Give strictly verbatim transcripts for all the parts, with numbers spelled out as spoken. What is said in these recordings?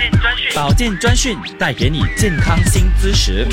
健专讯， 保健专讯带给你健康新知识。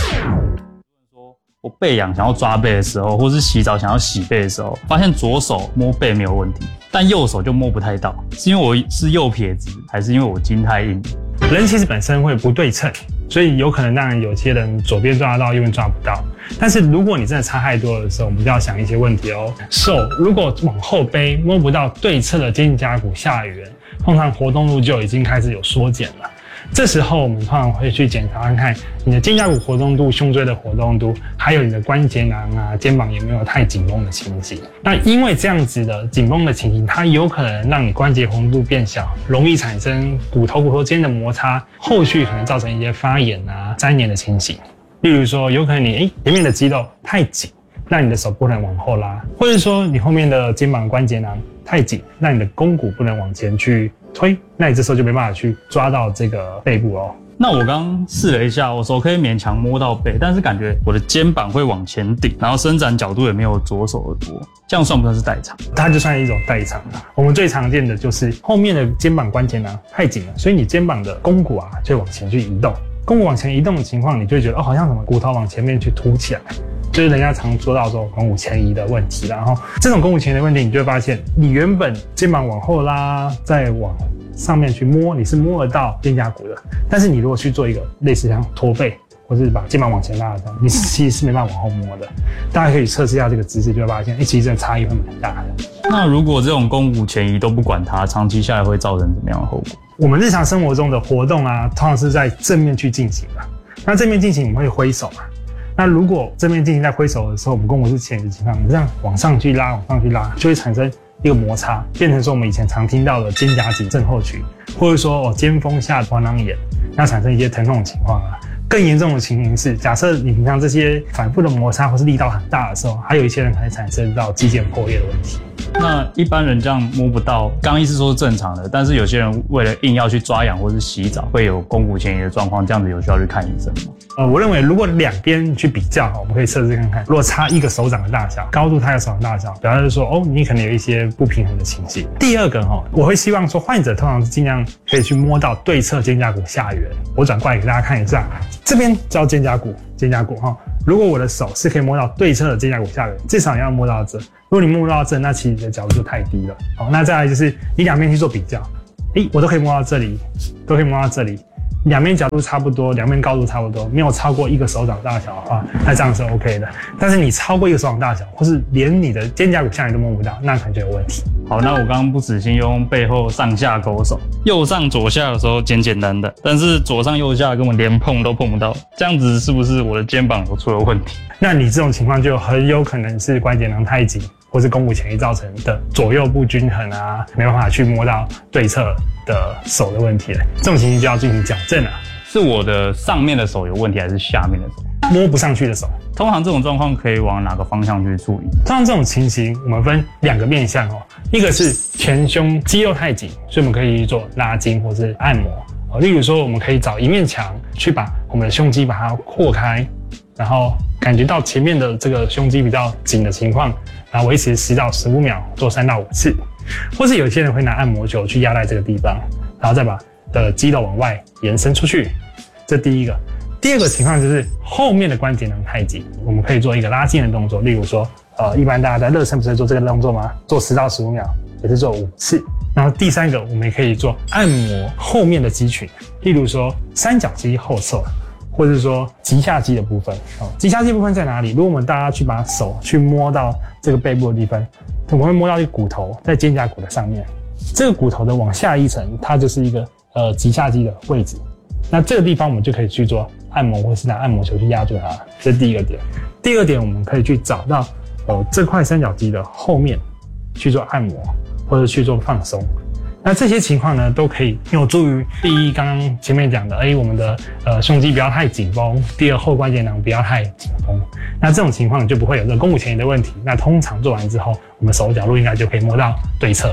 我背痒想要抓背的时候，或是洗澡想要洗背的时候，发现左手摸背没有问题，但右手就摸不太到，是因为我是右撇子，还是因为我筋太硬？ 人其实本身会不对称，所以有可能让有些人左边抓得到，右边抓不到。但是如果你真的差太多的时候，我们就要想一些问题哦。手如果往后背摸不到对侧的肩胛骨下缘，通常活动度就已经开始有缩减了。这时候我们通常会去检查看看你的肩胛骨活动度、胸椎的活动度，还有你的关节囊啊、肩膀有没有太紧绷的情形。那因为这样子的紧绷的情形，它有可能让你关节活动度变小，容易产生骨头骨头间的摩擦，后续可能造成一些发炎啊、粘连的情形。例如说，有可能你诶前面的肌肉太紧，让你的手不能往后拉，或者说你后面的肩膀关节囊太紧，让你的肱骨不能往前去推，那你这时候就没办法去抓到这个背部哦。 那我刚刚试了一下，我手可以勉强摸到背，但是感觉我的肩膀会往前顶，然后伸展角度也没有左手的多，这样算不算是代偿？ 它就算一种代偿了。我们最常见的就是后面的肩膀关节囊太紧了，所以你肩膀的肱骨啊就往前去移动。肱骨往前移动的情况，你就会觉得哦，好像什么骨头往前面去凸起来，就是人家常说到这种肱骨前移的问题。然后这种肱骨前移的问题，你就会发现，你原本肩膀往后拉，再往上面去摸，你是摸得到肩胛骨的。但是你如果去做一个类似像驼背，或是把肩膀往前拉的，你其实是没办法往后摸的。大家可以测试一下这个姿势，就会发现，哎、欸，其实真的差异会蛮大的。 那如果这种肱骨前移都不管它，长期下来会造成怎么样的后果？ 我们日常生活中的活动啊，通常是在正面去进行的。那正面进行，我们会挥手嘛？那如果正面进行在挥手的时候，我们肱骨是前移的情况，我们这样往上去拉，往上去拉，就会产生一个摩擦，变成说我们以前常听到的肩胛颈症候群，或者说哦肩峰下滑囊炎，那产生一些疼痛的情况啊。更严重的情形是，假设你平常这些反复的摩擦或是力道很大的时候，还有一些人可能产生到肌腱破裂的问题。 那一般人这样摸不到，刚刚医师说是正常的，但是有些人为了硬要去抓痒或是洗澡，会有肱骨前移的状况，这样子有需要去看医生吗？ 呃，我认为如果两边去比较，我们可以测试看看，如果差一个手掌的大小，高度差一个手掌大小，表示说哦，你可能有一些不平衡的情形。第二个哈，我会希望说患者通常是尽量可以去摸到对侧肩胛骨下缘。我转过来给大家看一下，这边叫肩胛骨，肩胛骨哈。如果我的手是可以摸到对侧的肩胛骨下缘，至少也要摸到这。如果你摸不到这，那其实你的角度就太低了。好，那再来就是你两边去做比较，诶，我都可以摸到这里，都可以摸到这里。两边角度差不多，两边高度差不多，没有超过一个手掌大小的话，那这样是 OK 的。但是你超过一个手掌大小，或是连你的肩胛骨下缘都摸不到，那可能就有问题。 好，那我刚刚不死心用背后上下勾手，右上左下的时候简简单单，但是左上右下根本连碰都碰不到，这样子是不是我的肩膀有出了问题？ 那你这种情况就很有可能是关节囊太紧，或是肱骨前移造成的左右不均衡啊，没办法去摸到对侧的手的问题了。这种情形就要进行矫正了。 是我的上面的手有问题，还是下面的手摸不上去的手？ 通常这种状况可以往哪个方向去处理？ 通常这种情形，我们分两个面向哦，一个是前胸肌肉太紧，所以我们可以做拉筋或是按摩。例如说，我们可以找一面墙去把我们的胸肌把它扩开，然后感觉到前面的这个胸肌比较紧的情况，然后维持十到十五秒，做三到五次。或是有些人会拿按摩球去压在这个地方，然后再把的肌肉往外延伸出去，这第一个。第二个情况就是后面的关节囊太紧，我们可以做一个拉筋的动作，例如说，呃，一般大家在热身不是做这个动作吗？做十到十五秒，也是做五次。然后第三个，我们也可以做按摩后面的肌群，例如说三角肌后侧，或者是说棘下肌的部分。哦，棘下肌部分在哪里？如果我们大家去把手去摸到这个背部的地方，我们会摸到一个骨头在肩胛骨的上面，这个骨头的往下一层，它就是一个呃棘下肌的位置。那这个地方我们就可以去做按摩，或是拿按摩球去压住它，这是第一个点。第二点，我们可以去找到呃这块三角肌的后面去做按摩，或者去做放松。那这些情况呢，都可以有助于第一，刚刚前面讲的，哎，我们的呃胸肌不要太紧绷；第二，后关节囊不要太紧绷。那这种情况就不会有这个肱骨前移的问题。那通常做完之后，我们手脚路应该就可以摸到对侧了。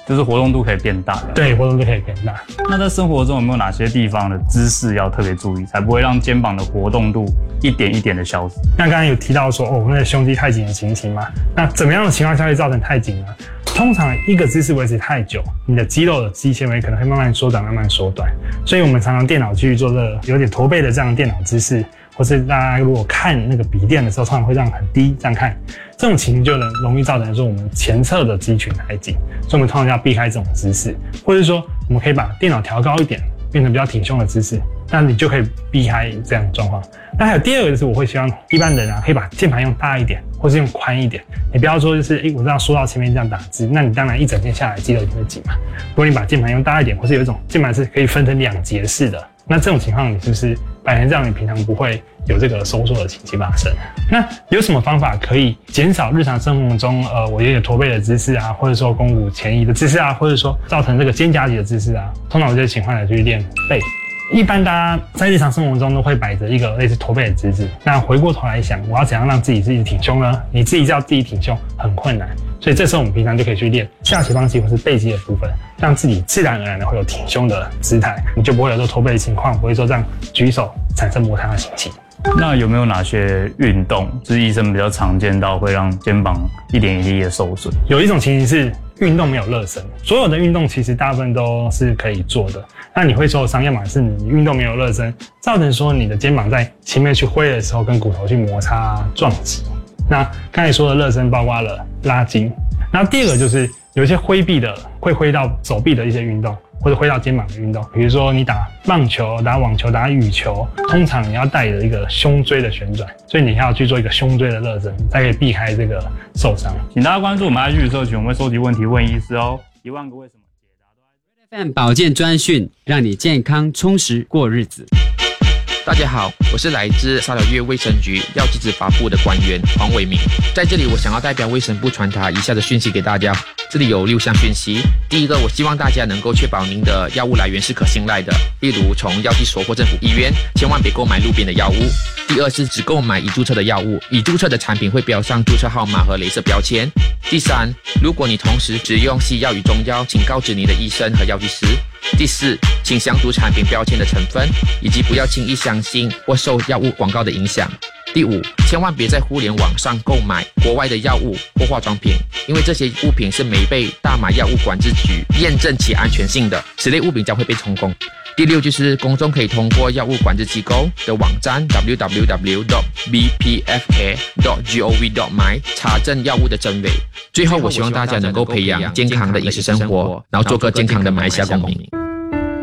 就是活动度可以变大。 对，活动度可以变大。 那在生活中有没有哪些地方的姿势要特别注意，才不会让肩膀的活动度一点一点的消失？ 那刚刚有提到说，哦，那个胸肌太紧的情形嘛，那怎么样的情况下会造成太紧呢？通常一个姿势维持太久，你的肌肉的肌纤维可能会慢慢缩短，慢慢缩短。所以我们常常电脑去做这个有点驼背的这样的电脑姿势，或是大家如果看那个笔电的时候，通常会这样很低这样看，这种情形就能容易造成说我们前侧的肌群太紧，所以我们通常要避开这种姿势，或者说我们可以把电脑调高一点，变成比较挺胸的姿势，那你就可以避开这样的状况。那还有第二个就是，我会希望一般人啊，可以把键盘用大一点，或是用宽一点。你不要说就是，哎、欸，我这样缩到前面这样打字，那你当然一整天下来肌肉一定会紧嘛。如果你把键盘用大一点，或是有一种键盘是可以分成两节式的，那这种情况你是不是摆成这样，你平常不会有这个收缩的情形发生？那有什么方法可以减少日常生活中呃我有点驼背的姿势啊，或者说肱骨前移的姿势啊，或者说造成这个肩胛肌的姿势啊？通常这些情况来去练背。一般大家在日常生活中都会摆着一个类似驼背的姿势，那回过头来想，我要怎样让自己自己挺胸呢？你自己叫自己挺胸很困难，所以这时候我们平常就可以去练下斜方肌或是背肌的部分，让自己自然而然的会有挺胸的姿态，你就不会有这驼背的情况，不会说这样举手产生摩擦的情形。 那有没有哪些运动是医生比较常见到会让肩膀一点一滴的受损？ 有一种情形是运动没有热身，所有的运动其实大部分都是可以做的。那你会受伤，要么是你运动没有热身，造成说你的肩膀在前面去挥的时候跟骨头去摩擦撞击。那刚才说的热身包括了拉筋，然后第二个就是有一些挥臂的会挥到手臂的一些运动，或者挥到肩膀的运动，比如说你打棒球、打网球、打羽球，通常你要带着一个胸椎的旋转，所以你要去做一个胸椎的热身，才可以避开这个受伤。 请大家关注我们 I G 社群，我们会收集问题问医师哦，一万个为什么解答都在 F M 保健专讯，让你健康充实过日子。 大家好，我是来自沙捞越卫生局药剂执法部的官员黄伟明，在这里我想要代表卫生部传达以下的讯息给大家。这里有六项讯息。第一个，我希望大家能够确保您的药物来源是可信赖的，例如从药剂所或政府医院，千万别购买路边的药物。第二是只购买已注册的药物，已注册的产品会标上注册号码和雷射标签。第三，如果你同时使用西药与中药，请告知你的医生和药剂师。第四，请详读产品标签的成分，以及不要轻易相信或受药物广告的影响。第五，千万别在互联网上购买国外的药物或化妆品，因为这些物品是没被大麻药物管制局验证其安全性的，此类物品将会被充公。第六，就是公众可以通过药物管制机构的网站 double-u double-u double-u dot b p f k dot gov dot my 查证药物的真伪。最后，我希望大家能够培养健康的饮食生活，然后做个健康的马来西亚公民。